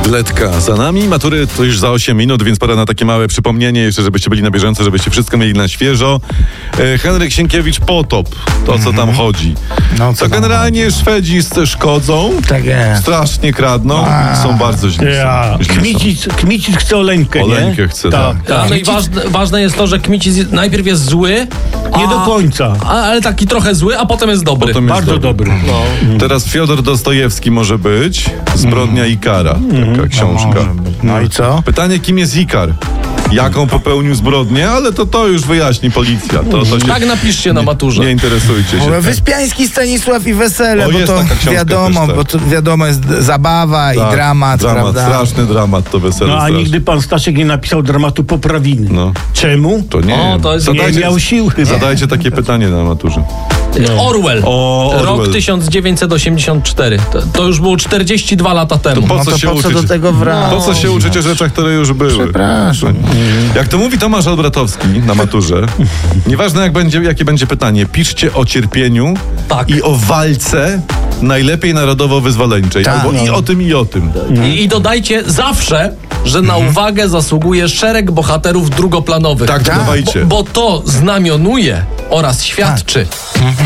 Letka za nami, matury to już za 8 minut, więc pora na takie małe przypomnienie jeszcze, żebyście byli na bieżąco, żebyście wszystko mieli na świeżo. Henryk Sienkiewicz, Potop, to co tam chodzi. No, co to tam generalnie chodzi? Szwedzi szkodzą, Tak jest. strasznie kradną i są bardzo źli. Ja. Kmicic chce Oleńkę, nie? Oleńkę chce, tak. No i ważne jest to, że Kmicic najpierw jest zły, Nie do końca. ale taki trochę zły, a potem jest dobry. Potem jest Bardzo dobry. No. Teraz Fiodor Dostojewski może być, Zbrodnia Ikara, taka książka. No i co? Pytanie, kim jest Ikar? Jaką popełnił zbrodnię, ale to już wyjaśni policja. To się Tak napiszcie na maturze. nie interesujcie się. Wyspiański Stanisław i Wesele, O, bo jest to taka książka wiadomo, też, tak. bo to wiadomo jest zabawa i dramat, prawda? Straszny dramat to Wesele. No a straszny. nigdy pan Staszek nie napisał dramatu Poprawiny. No. Czemu? To nie O, wiem. to jest- Nie miał siły. Zadajcie takie pytanie na maturze. Orwell. Orwell. Rok 1984. To już było 42 lata temu. To po No co to się po co uczyć? do tego wracać? Po co się uczyć o rzeczach, które już były? Przepraszam. Jak to mówi Tomasz Albratowski na maturze, nieważne jakie będzie pytanie, piszcie o cierpieniu Tak. i o walce najlepiej narodowo-wyzwoleńczej. Tak. Albo i o tym, i o tym. I dodajcie zawsze, że na uwagę zasługuje szereg bohaterów drugoplanowych. Tak, dodawajcie. Bo to znamionuje oraz świadczy